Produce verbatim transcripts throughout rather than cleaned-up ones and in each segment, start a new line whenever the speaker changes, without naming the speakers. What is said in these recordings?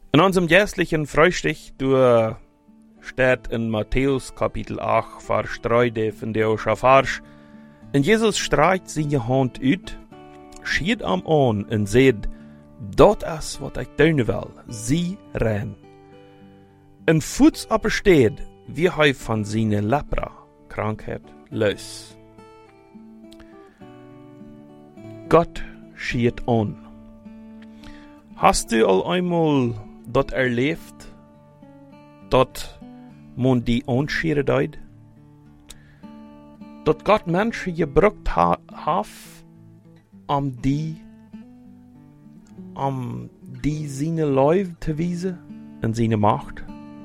In unserem jährlichen Frühstück du steht in Matthäus Kapitel acht, Vers drei, der von der Schafars. Und Jesus streicht seine Hand ut, schiet am an und sagt, dat is wat ich tun will, sie rein. En voets aber steht, wie hij von seiner Lepra, Krankheit, los. Gott schiet an. Hast du all einmal dat erlebt, dat man die anschieren deed? Dat Gott Menschen gebraucht ha, hat, um die, um die seine Leib zu wiesen und seine Macht?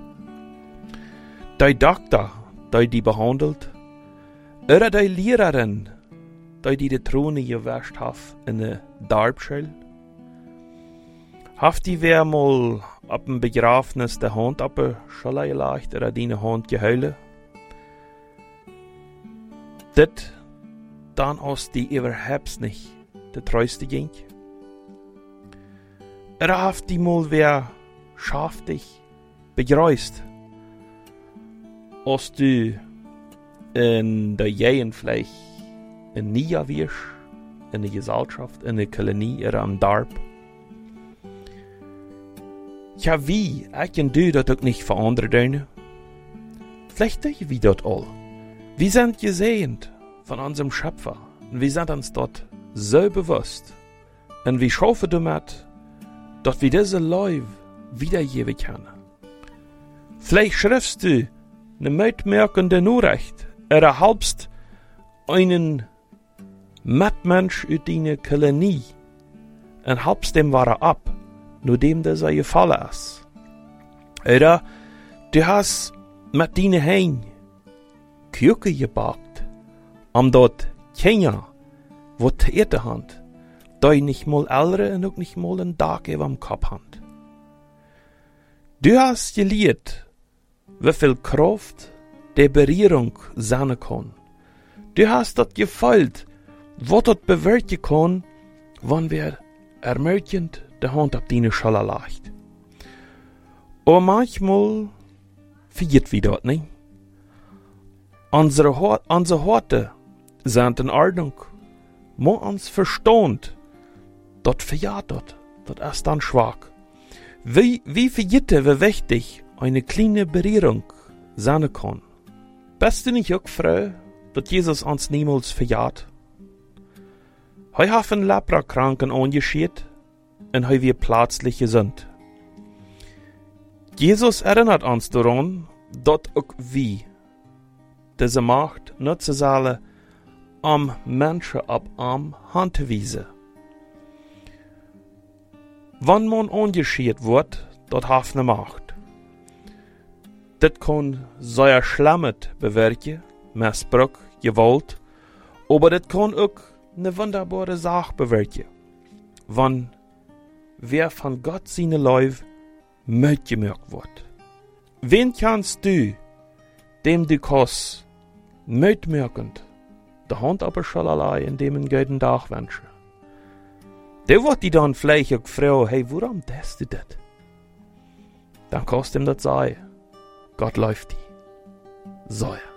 Die Doktor, die die behandelt, oder die Lehrerin, die die die Throne gewäscht hat in der Darbschule? Haft die wer mal ab dem Begräbnis der Hand abgeschallt gelegt oder die Hand geheule? Dit dann aus die überhaupt nicht der treueste ging? Oder haft die mal wer schaftig begreist? Als du in der Jehen vielleicht in Nia wirst, in der Gesellschaft, in der Kolonie oder am Darb. Ja, wie? Ich kann du das auch nicht verändern. Vielleicht denken wir das all. Wir sind gesehen von unserem Schöpfer. Und wir sind uns dort so bewusst. Und wir schaffen damit, dass wir diese Leib wiedergeben können. Vielleicht schriftst du eine mitmerkende Nachricht oder halbst einen Mitmensch aus deiner Kolonie und halbst dem Ware ab, nur dem das er gefallen ist. Oder du hast mit deinen Händen Küche gebackt, um dort Kinder, wo die Erde haben, die nicht mal ältere und auch nicht mal einen Tag über dem Kopf haben. Du hast gelehrt, wie viel Kraft der Berührung sein kann. Du hast das gefühlt, was das bewirken kann, wenn wir ermöglichend die Hand auf deine Schulter legt. Aber manchmal vergeht wir das nicht. Unsere, unsere Horte sind in Ordnung. Man uns verstand, das verjährt das, das ist dann schwach. Wie, wie vergeht wie wichtig eine kleine Berührung sein kann? Bist du nicht auch froh, dass Jesus uns niemals verjährt? Hij hat einen Leprakranken angeschiet und hij wird plötzlich gesund. Jesus erinnert uns daran, dass auch wir diese Macht nutzen sollen, um Menschen ab am Hand zu weisen. Wenn man angeschiet wird, das hat eine Macht. Das kann sehr Schlimmes bewirken, Missbrauch, Gewalt, aber das kann auch eine wunderbare Sache bewirken, wenn wer von Gott seine Leib mitgemerkt wird. Wen kannst du, dem du kannst, mitmerkend, die Hand aber schon allein in dem einen guten Tag wünschen? Der wird die dann vielleicht auch fragen, hey, warum tust du das? Dann kannst du ihm das sagen. Gott läuft die. So ja.